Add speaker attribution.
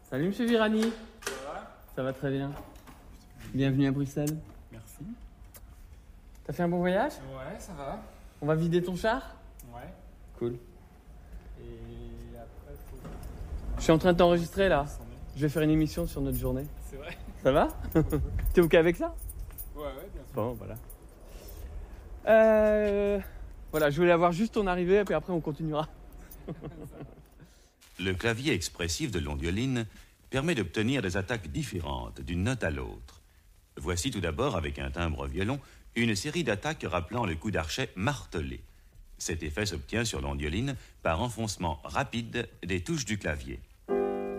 Speaker 1: Salut Monsieur Virani.
Speaker 2: Ça va?
Speaker 1: Ça va très bien. Bienvenue à Bruxelles.
Speaker 2: Merci.
Speaker 1: T'as fait un bon voyage?
Speaker 2: Ouais, ça va.
Speaker 1: On va vider ton char?
Speaker 2: Ouais.
Speaker 1: Cool.
Speaker 2: Et après, faut...
Speaker 1: Je suis en train de t'enregistrer là.
Speaker 2: S'en est.
Speaker 1: Je vais faire une émission sur notre journée.
Speaker 2: C'est vrai?
Speaker 1: Ça va? T'es OK avec ça?
Speaker 2: Ouais, bien sûr.
Speaker 1: Bon, voilà. Voilà, je voulais avoir juste ton arrivée, puis après on continuera.
Speaker 3: Le clavier expressif de l'ondioline permet d'obtenir des attaques différentes d'une note à l'autre. Voici tout d'abord, avec un timbre violon, une série d'attaques rappelant le coup d'archet martelé. Cet effet s'obtient sur l'ondioline par enfoncement rapide des touches du clavier.